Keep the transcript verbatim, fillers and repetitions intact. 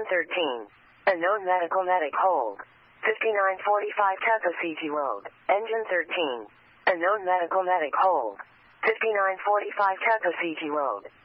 Engine thirteen. Unknown medical medic hold. fifty-nine forty-five Teco C G load. Engine thirteen. Unknown medical medic hold. fifty-nine forty-five Teco C G load.